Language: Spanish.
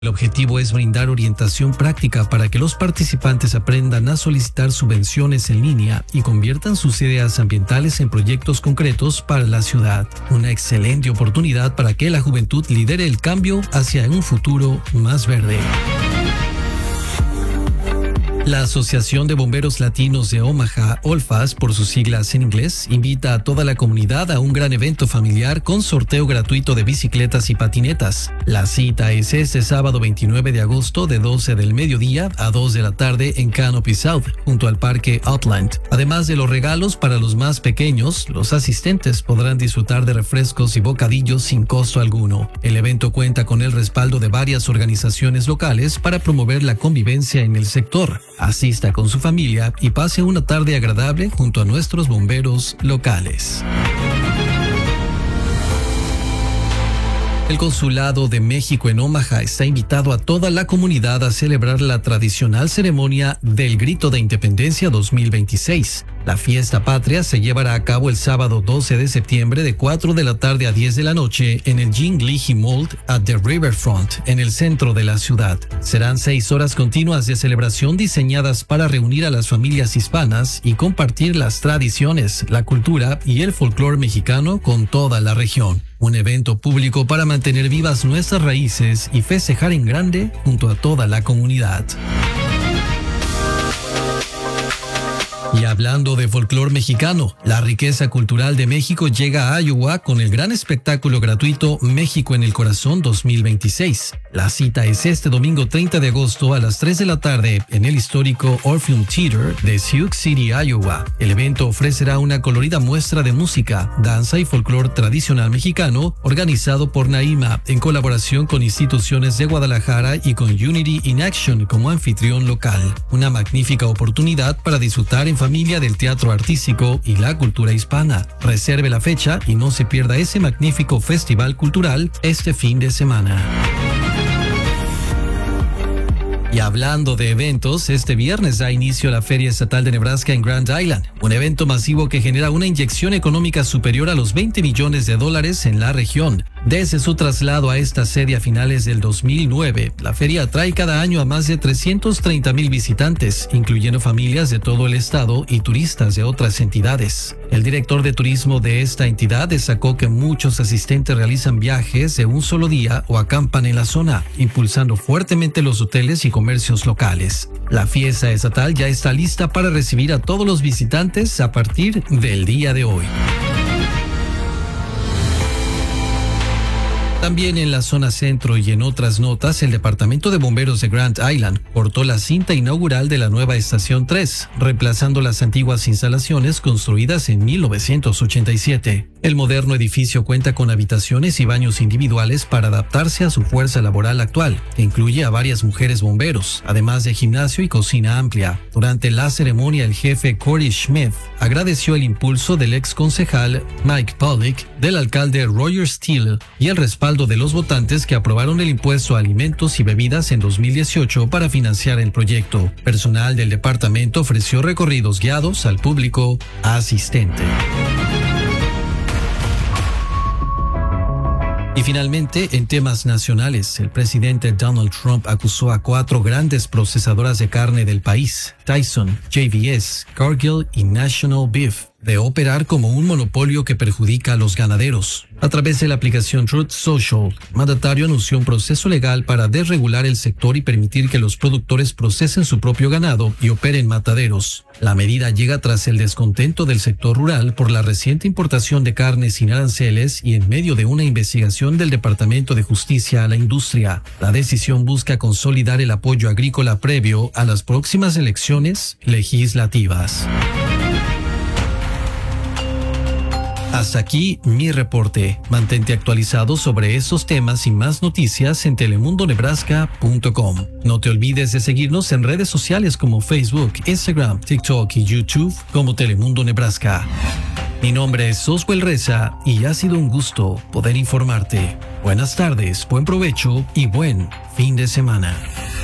El objetivo es brindar orientación práctica para que los participantes aprendan a solicitar subvenciones en línea y conviertan sus ideas ambientales en proyectos concretos para la ciudad. Una excelente oportunidad para que la juventud lidere el cambio hacia un futuro más verde. La Asociación de Bomberos Latinos de Omaha, OLFAS por sus siglas en inglés, invita a toda la comunidad a un gran evento familiar con sorteo gratuito de bicicletas y patinetas. La cita es este sábado 29 de agosto de 12 del mediodía a 2 de la tarde en Canopy South, junto al Parque Outland. Además de los regalos para los más pequeños, los asistentes podrán disfrutar de refrescos y bocadillos sin costo alguno. El evento cuenta con el respaldo de varias organizaciones locales para promover la convivencia en el sector. Asista con su familia y pase una tarde agradable junto a nuestros bomberos locales. El Consulado de México en Omaha está invitado a toda la comunidad a celebrar la tradicional ceremonia del Grito de Independencia 2026. La fiesta patria se llevará a cabo el sábado 12 de septiembre de 4 de la tarde a 10 de la noche en el Jean Leahy Mall at the Riverfront, en el centro de la ciudad. Serán 6 horas continuas de celebración diseñadas para reunir a las familias hispanas y compartir las tradiciones, la cultura y el folclore mexicano con toda la región. Un evento público para mantener vivas nuestras raíces y festejar en grande junto a toda la comunidad. Y hablando de folclore mexicano, la riqueza cultural de México llega a Iowa con el gran espectáculo gratuito México en el Corazón 2026. La cita es este domingo 30 de agosto a las 3 de la tarde en el histórico Orpheum Theater de Sioux City, Iowa. El evento ofrecerá una colorida muestra de música, danza y folclore tradicional mexicano organizado por Naima en colaboración con instituciones de Guadalajara y con Unity in Action como anfitrión local. Una magnífica oportunidad para disfrutar en familia del teatro artístico y la cultura hispana. Reserve la fecha y no se pierda ese magnífico festival cultural este fin de semana. Y hablando de eventos, este viernes da inicio la Feria Estatal de Nebraska en Grand Island, un evento masivo que genera una inyección económica superior a los $20 millones en la región. Desde su traslado a esta sede a finales del 2009, la feria atrae cada año a más de 330,000 visitantes, incluyendo familias de todo el estado y turistas de otras entidades. El director de turismo de esta entidad destacó que muchos asistentes realizan viajes de un solo día o acampan en la zona, impulsando fuertemente los hoteles y comercios locales. La fiesta estatal ya está lista para recibir a todos los visitantes a partir del día de hoy. También en la zona centro y en otras notas, el Departamento de Bomberos de Grand Island cortó la cinta inaugural de la nueva Estación 3, reemplazando las antiguas instalaciones construidas en 1987. El moderno edificio cuenta con habitaciones y baños individuales para adaptarse a su fuerza laboral actual, que incluye a varias mujeres bomberos, además de gimnasio y cocina amplia. Durante la ceremonia, el jefe Corey Smith agradeció el impulso del ex concejal Mike Pollock, del alcalde Roger Steele y el respaldo de los votantes que aprobaron el impuesto a alimentos y bebidas en 2018 para financiar el proyecto. Personal del departamento ofreció recorridos guiados al público asistente. Y finalmente, en temas nacionales, el presidente Donald Trump acusó a 4 grandes procesadoras de carne del país, Tyson, JBS, Cargill y National Beef, de operar como un monopolio que perjudica a los ganaderos. A través de la aplicación Truth Social, el mandatario anunció un proceso legal para desregular el sector y permitir que los productores procesen su propio ganado y operen mataderos. La medida llega tras el descontento del sector rural por la reciente importación de carne sin aranceles y en medio de una investigación del Departamento de Justicia a la industria. La decisión busca consolidar el apoyo agrícola previo a las próximas elecciones legislativas. Hasta aquí mi reporte. Mantente actualizado sobre estos temas y más noticias en telemundonebraska.com. No te olvides de seguirnos en redes sociales como Facebook, Instagram, TikTok y YouTube como Telemundo Nebraska. Mi nombre es Oswell Reza y ha sido un gusto poder informarte. Buenas tardes, buen provecho y buen fin de semana.